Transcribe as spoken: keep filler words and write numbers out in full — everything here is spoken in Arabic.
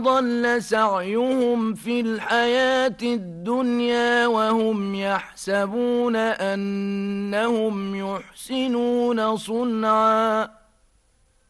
ضل سعيهم في الحياة الدنيا وهم يحسبون أنهم يحسنون صنعا